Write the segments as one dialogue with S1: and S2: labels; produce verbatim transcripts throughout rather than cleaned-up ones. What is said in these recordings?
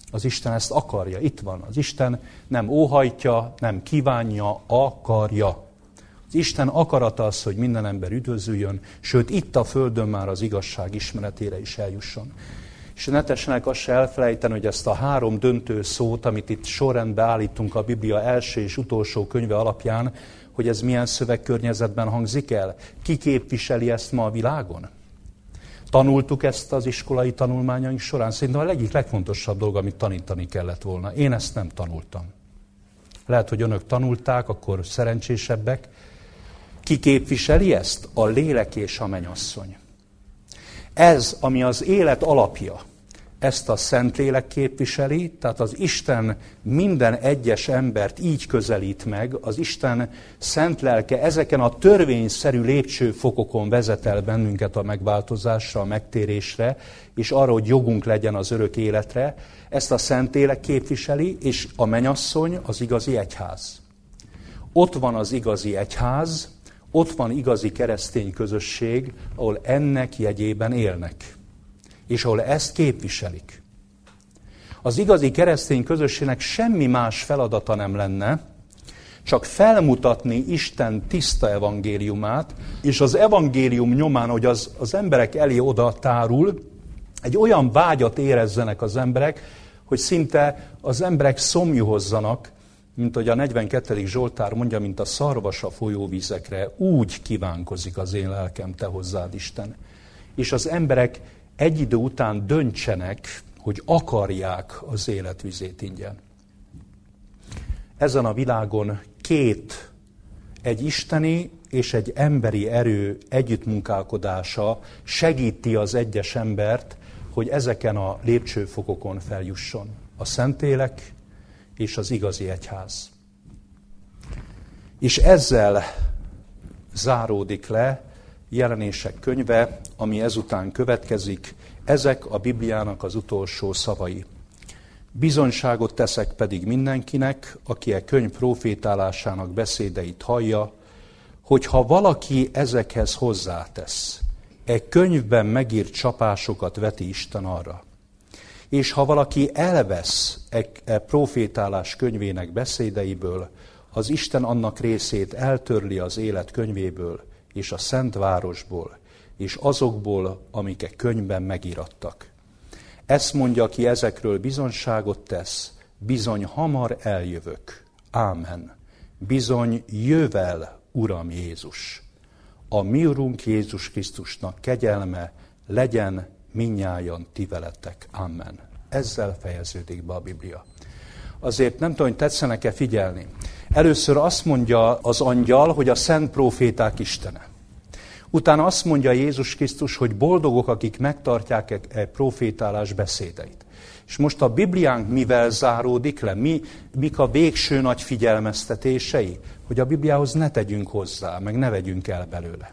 S1: Az Isten ezt akarja, itt van. Az Isten nem óhajtja, nem kívánja, akarja. Az Isten akarata az, hogy minden ember üdvözüljön, sőt itt a földön már az igazság ismeretére is eljusson. És ne tessenek azt se elfelejteni, hogy ezt a három döntő szót, amit itt sorrendbe állítunk a Biblia első és utolsó könyve alapján, hogy ez milyen szövegkörnyezetben hangzik el. Ki képviseli ezt ma a világon? Tanultuk ezt az iskolai tanulmányaink során. Szerintem a egyik legfontosabb dolog, amit tanítani kellett volna. Én ezt nem tanultam. Lehet, hogy önök tanulták, akkor szerencsésebbek. Ki képviseli ezt? A lélek és a mennyasszony. Ez, ami az élet alapja, ezt a Szentlélek képviseli, tehát az Isten minden egyes embert így közelít meg, az Isten szent lelke ezeken a törvényszerű lépcsőfokokon vezet el bennünket a megváltozásra, a megtérésre, és arra, hogy jogunk legyen az örök életre. Ezt a Szentlélek képviseli, és a mennyasszony az igazi egyház. Ott van az igazi egyház, ott van igazi keresztény közösség, ahol ennek jegyében élnek, és ahol ezt képviselik. Az igazi keresztény közösségnek semmi más feladata nem lenne, csak felmutatni Isten tiszta evangéliumát, és az evangélium nyomán, hogy az, az emberek elé oda tárul, egy olyan vágyat érezzenek az emberek, hogy szinte az emberek szomjuhozzanak, mint hogy a negyvenkettedik Zsoltár mondja, mint a szarvas a folyóvízekre, úgy kívánkozik az én lelkem te hozzád, Isten. És az emberek egy idő után döntsenek, hogy akarják az életvizét ingyen. Ezen a világon két, egy isteni és egy emberi erő együttmunkálkodása segíti az egyes embert, hogy ezeken a lépcsőfokokon feljusson. A Szentlélek és az igazi egyház. És ezzel záródik le Jelenések könyve, ami ezután következik. Ezek a Bibliának az utolsó szavai. Bizonyságot teszek pedig mindenkinek, aki e könyv profétálásának beszédeit hallja, hogy ha valaki ezekhez hozzátesz, e könyvben megírt csapásokat veti Isten arra. És ha valaki elvesz e, e profétálás könyvének beszédeiből, az Isten annak részét eltörli az élet könyvéből, és a szent városból, és azokból, amik e könyvben megírattak. Ezt mondja, ki ezekről bizonyságot tesz, bizony hamar eljövök. Ámen. Bizony jövel, Uram Jézus. A mi Urunk Jézus Krisztusnak kegyelme legyen minnyájan ti veletek. Amen. Ezzel fejeződik be a Biblia. Azért nem tudom, hogy tetszenek-e figyelni. Először azt mondja az angyal, hogy a szent próféták istene. Utána azt mondja Jézus Krisztus, hogy boldogok, akik megtartják e profétálás beszédeit. És most a Bibliánk mivel záródik le? Mi, mik a végső nagy figyelmeztetései? Hogy a Bibliához ne tegyünk hozzá, meg ne vegyünk el belőle.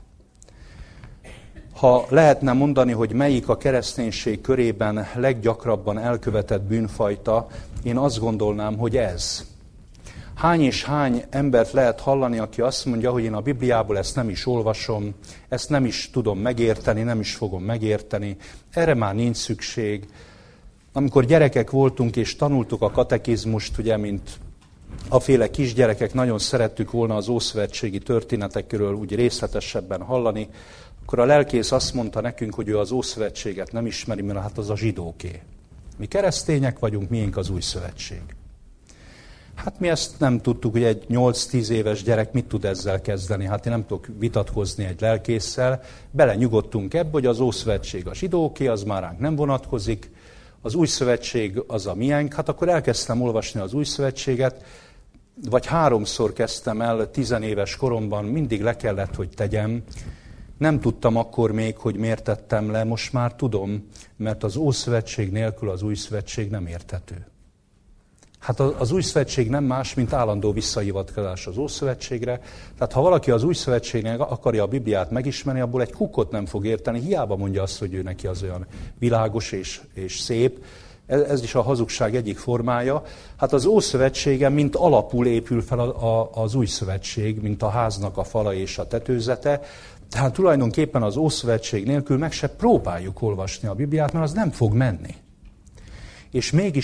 S1: Ha lehetne mondani, hogy melyik a kereszténység körében leggyakrabban elkövetett bűnfajta, én azt gondolnám, hogy ez. Hány és hány embert lehet hallani, aki azt mondja, hogy én a Bibliából ezt nem is olvasom, ezt nem is tudom megérteni, nem is fogom megérteni, erre már nincs szükség. Amikor gyerekek voltunk és tanultuk a katekizmust, ugye, mint aféle kisgyerekek, nagyon szerettük volna az ószövetségi történetekről úgy részletesebben hallani, akkor a lelkész azt mondta nekünk, hogy ő az Ószövetséget nem ismeri, mert hát az a zsidóké. Mi keresztények vagyunk, miénk az Új Szövetség. Hát mi ezt nem tudtuk, hogy egy nyolc-tíz éves gyerek mit tud ezzel kezdeni. Hát én nem tudok vitatkozni egy lelkésszel. Belenyugodtunk ebbe, hogy az Ószövetség a zsidóké, az már ránk nem vonatkozik. Az Új Szövetség az a miénk. Hát akkor elkezdtem olvasni az Új Szövetséget, vagy háromszor kezdtem el tizenéves koromban, mindig le kellett, hogy tegyem. Nem tudtam akkor még, hogy miért tettem le, most már tudom, mert az Ószövetség nélkül az Új Szövetség nem érthető. Hát az Új Szövetség nem más, mint állandó visszahivatkozás az Ószövetségre. Tehát ha valaki az Új Szövetségnek akarja a Bibliát megismerni, abból egy kukkot nem fog érteni. Hiába mondja azt, hogy ő neki az olyan világos és, és szép. Ez is a hazugság egyik formája. Hát az Ószövetségen mint alapul épül fel az Új Szövetség, mint a háznak a fala és a tetőzete. Tehát tulajdonképpen az Ószövetség nélkül meg se próbáljuk olvasni a Bibliát, mert az nem fog menni. És mégis